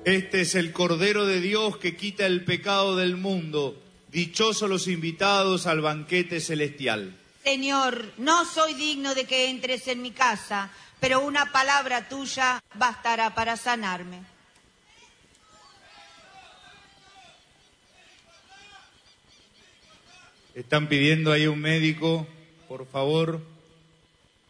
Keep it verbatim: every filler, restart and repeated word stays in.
Este es el Cordero de Dios que quita el pecado del mundo. Dichosos los invitados al banquete celestial. Señor, no soy digno de que entres en mi casa, pero una palabra tuya bastará para sanarme. Están pidiendo ahí un médico, por favor.